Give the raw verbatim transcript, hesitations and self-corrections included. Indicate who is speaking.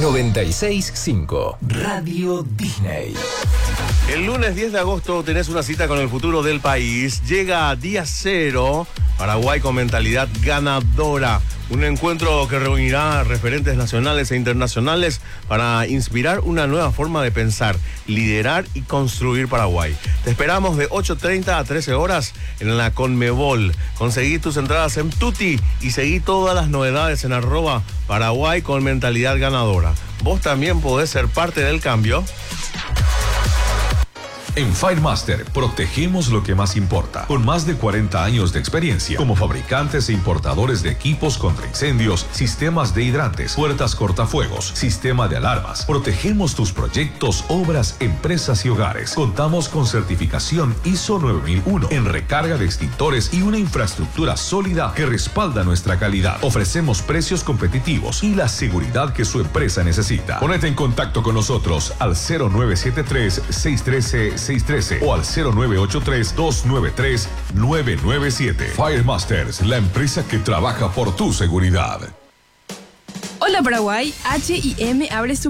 Speaker 1: noventa y seis punto cinco. Radio Disney.
Speaker 2: El lunes diez de agosto tenés una cita con el futuro del país. Llega Día Cero, Paraguay con mentalidad ganadora. Un encuentro que reunirá referentes nacionales e internacionales para inspirar una nueva forma de pensar, liderar y construir Paraguay. Te esperamos de ocho treinta a trece horas en la Conmebol. Conseguí tus entradas en Tutti y seguí todas las novedades en arroba Paraguay con mentalidad ganadora. Vos también podés ser parte del cambio.
Speaker 3: En Firemaster protegemos lo que más importa. Con más de cuarenta años de experiencia como fabricantes e importadores de equipos contra incendios, sistemas de hidrantes, puertas cortafuegos, sistema de alarmas. Protegemos tus proyectos, obras, empresas y hogares. Contamos con certificación I S O nueve mil uno en recarga de extintores y una infraestructura sólida que respalda nuestra calidad. Ofrecemos precios competitivos y la seguridad que su empresa necesita. Ponete en contacto con nosotros al cero nueve siete tres, seis uno tres, seis uno tres o al cero nueve ocho tres, dos nueve tres, nueve nueve siete. Firemasters, la empresa que trabaja por tu seguridad.
Speaker 4: Hola Paraguay, H y M abre su